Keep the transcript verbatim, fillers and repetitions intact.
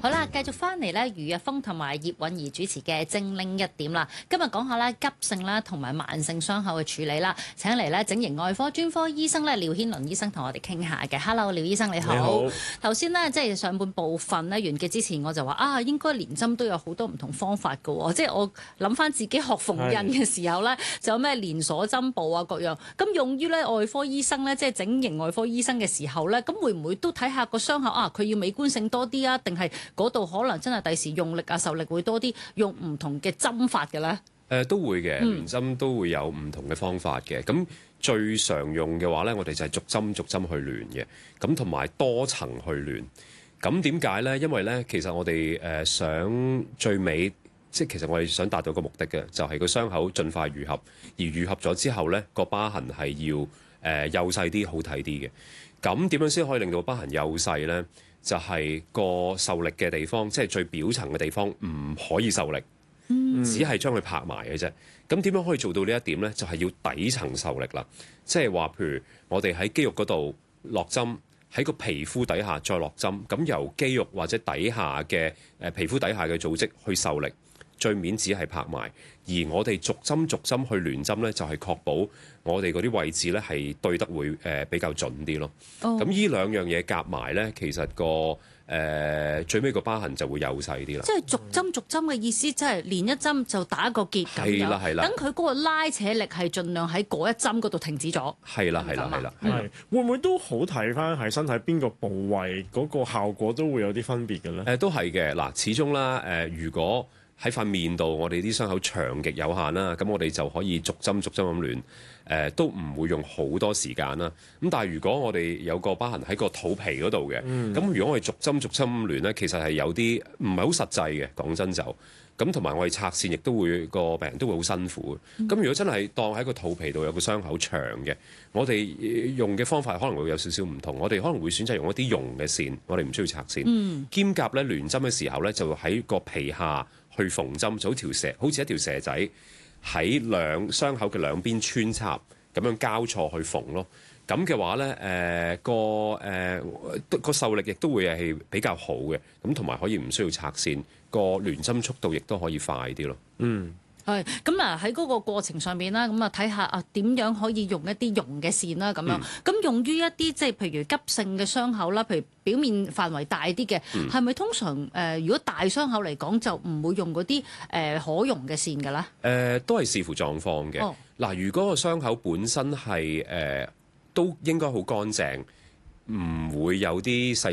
好啦，繼續翻嚟咧，余若峰同埋葉韻儀主持嘅精靈一點啦。今日講下咧急性啦同埋慢性傷口嘅處理啦。請嚟咧整形外科專科醫生咧廖軒倫醫生同我哋傾下嘅。Hello， 廖醫生你好。你好。頭先咧即係上半部分咧完結之前，我就話啊，應該連針都有好多唔同方法㗎喎。即係我諗翻自己學縫紉嘅時候咧，就有咩連鎖針布啊各樣。咁用於咧外科醫生咧，即係整形外科醫生嘅時候咧，咁會唔會都睇下個傷口啊？佢要美觀性多啲啊，定係嗰度可能真係第時用力啊受力會多啲，用唔同嘅針法嘅咧？誒、 呃、都會嘅，連針都會有唔同嘅方法嘅。咁最常用嘅話咧，我哋就係逐針逐針去亂嘅，咁同埋多層去亂。咁點解咧？因為咧，其實我哋誒、呃、想最尾，即係其實我哋想達到個目的嘅，就係、是、個傷口盡快愈合，而愈合咗之後咧，個疤痕係要誒、呃、幼細啲、好睇啲嘅。咁點樣先可以令到疤痕幼細咧？就係個受力嘅地方，即係最表層嘅地方唔可以受力，嗯、只係將佢拍埋嘅啫。咁點樣可以做到呢一點呢？就係要底層受力啦。即係話，譬如我哋喺肌肉嗰度落針，喺個皮膚底下再落針，咁由肌肉或者底下嘅誒皮膚底下嘅組織去受力，最面只係拍埋。而我哋逐針逐針去聯針呢，就係確保我哋嗰啲位置呢係對得會誒比較準啲咯。咁呢兩樣嘢夾埋呢，其實個誒、呃、最尾個疤痕就會幼細啲啦。 即係逐針逐針嘅意思，即係連一針就打一個結咁樣。係啦係啦。等佢嗰個拉扯力係盡量喺嗰一針嗰度停止咗。係啦係啦係啦。 係會唔會都好睇翻喺身體邊個部位嗰個效果都會有啲分別嘅咧？誒、 呃、都係嘅嗱，始終啦誒、呃，如果喺塊面度，我哋啲傷口長極有限啦，咁我哋就可以逐針逐針咁亂，誒、呃、都唔會用好多時間啦。咁但係如果我哋有個疤痕喺個肚皮嗰度嘅，咁、嗯、如果我哋逐針逐針咁亂咧，其實係有啲唔係好實際嘅。講真就咁，同埋我哋拆線亦都會個病人都會好辛苦。咁、嗯、如果真係當喺個肚皮度有個傷口長嘅，我哋用嘅方法可能會有少少唔同。我哋可能會選擇用一啲溶嘅線，我哋唔需要拆線。嗯、兼夾咧聯針嘅時候咧，就喺個皮下去縫針，就好條蛇，好似一條蛇仔喺兩傷口嘅兩邊穿插，咁樣交錯去縫咯。咁嘅話咧，誒、呃、個誒、呃、個受力亦都會係比較好嘅，咁同埋可以唔需要拆線，個聯針速度亦都可以快啲咯。 嗯。 係咁啊！喺嗰個過程上邊啦，咁啊睇下啊點樣可以用一啲溶嘅線啦，咁樣咁、嗯、用於一啲即係譬如急性嘅傷口啦，譬如表面範圍大啲嘅，係咪、嗯、通常誒、呃、如果大傷口嚟講就唔會用嗰啲誒可溶嘅線㗎啦？誒、 呃、都係視乎狀況嘅。嗱、哦，如果個傷口本身係誒、呃、都應該好乾淨，唔會有啲細